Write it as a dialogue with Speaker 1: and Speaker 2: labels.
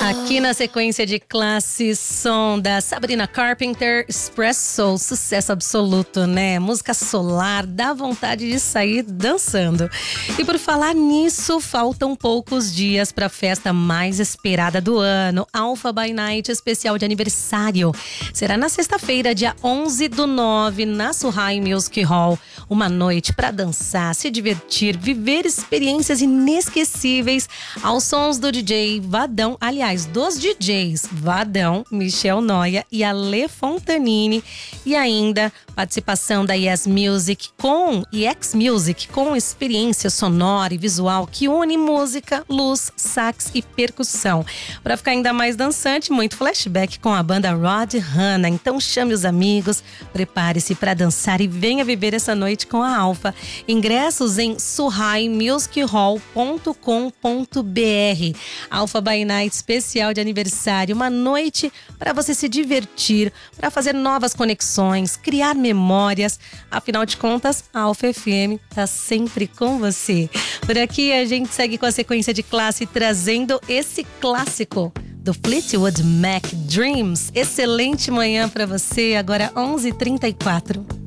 Speaker 1: Aqui na sequência de classe, som da Sabrina Carpenter, Espresso, sucesso absoluto, né? Música solar, dá vontade de sair dançando. E por falar nisso, faltam poucos dias para a festa mais esperada do ano, Alpha by Night, especial de aniversário. Será na sexta-feira, dia 11/9, na Surrai Music Hall. Uma noite para dançar, se divertir, viver experiências inesquecíveis aos sons do DJ Vadão, aliás, dos DJs Vadão, Michel Noia e Ale Fontanini, e ainda participação da Yes Music e X Music com experiência sonora e visual que une música, luz, sax e percussão. Para ficar ainda mais dançante, muito flashback com a banda Rod Hanna. Então chame os amigos, prepare-se para dançar e venha viver essa noite com a Alpha. Ingressos em surraimusichall.com.br. Alpha by Night especial de aniversário, uma noite para você se divertir, para fazer novas conexões, criar memórias. Afinal de contas, a Alpha FM tá sempre com você. Por aqui a gente segue com a sequência de classe, trazendo esse clássico do Fleetwood Mac, Dreams. Excelente manhã para você, agora 11h34.